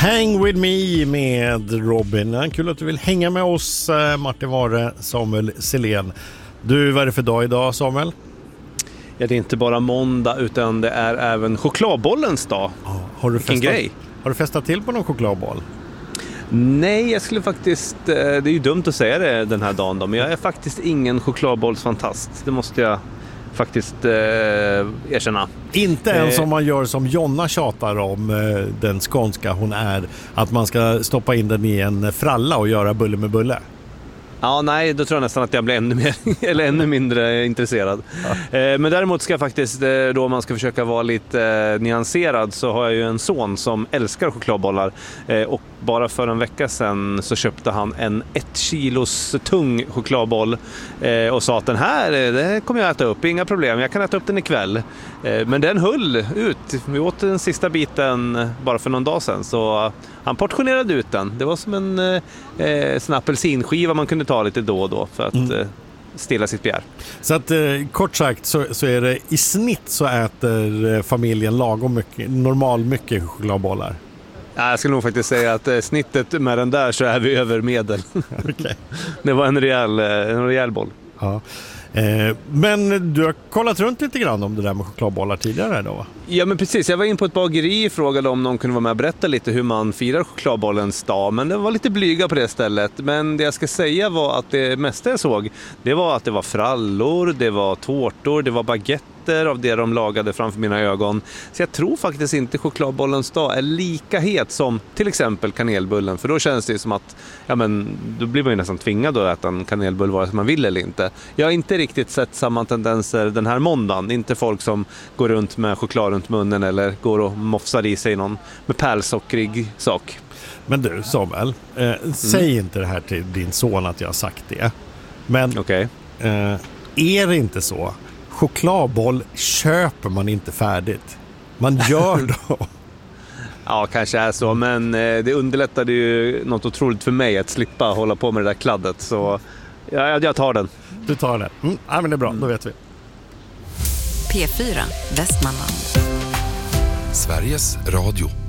Hang with me med Robin. Kul att du vill hänga med oss, Martin Ware, Samuel Selén. Du, vad är det för dag idag, Samuel? Ja, det är inte bara måndag utan det är även chokladbollens dag. Ja, har du festat till på någon chokladboll? Nej, jag skulle faktiskt... Det är ju dumt att säga det den här dagen då, men jag är faktiskt ingen chokladbollsfantast. Det måste jag faktiskt erkänna. Inte ens om man gör som Jonna tjatar om, den skånska hon är, att man ska stoppa in den i en fralla och göra bulle med bulle. Ja, nej, då tror jag nästan att jag blir ännu mindre intresserad. Ja. Men däremot ska jag faktiskt, då man ska försöka vara lite nyanserad, så har jag ju en son som älskar chokladbollar. Och bara för en vecka sedan så köpte han en 1 kilos tung chokladboll och sa att den här, det kommer jag äta upp, inga problem, jag kan äta upp den ikväll. Men den höll ut. Vi åt den sista biten bara för någon dag sedan, så han portionerade ut den. Det var som en sån apelsinskiva man kunde ta lite då och då för att stilla sitt begär. Så att kort sagt så är det i snitt så äter familjen lagom mycket chokladbollar. Ja, jag skulle nog faktiskt säga att snittet med den där så är vi över medel. Okay. Det var en rejäl boll. Ja. Men du har kollat runt lite grann om det där med chokladbollar tidigare då, va? Ja, men precis. Jag var in på ett bageri och frågade om någon kunde vara med och berätta lite hur man firar chokladbollens dag. Men det var lite blyga på det stället. Men det jag ska säga var att det mesta jag såg, det var att det var frallor, det var tårtor, det var baguetter av det de lagade framför mina ögon. Så jag tror faktiskt inte chokladbollens dag är lika het som till exempel kanelbullen. För då känns det som att, ja men, då blir man ju nästan tvingad att äta en kanelbull vare sig man vill eller inte. Jag har inte riktigt sett samma tendenser den här måndagen. Inte folk som går runt med choklad runt munnen eller går och mofsar i sig någon med pärlsockrig sak. Men du, Samuel, säg inte det här till din son att jag har sagt det. Men är det inte så? Chokladboll köper man inte färdigt. Man gör då. Ja, kanske är så, men det underlättade ju något otroligt för mig att slippa hålla på med det där kladdet. Så jag tar den. Du tar den. Ja, men det är bra, då vet vi. P4, Västmanland. Sveriges Radio.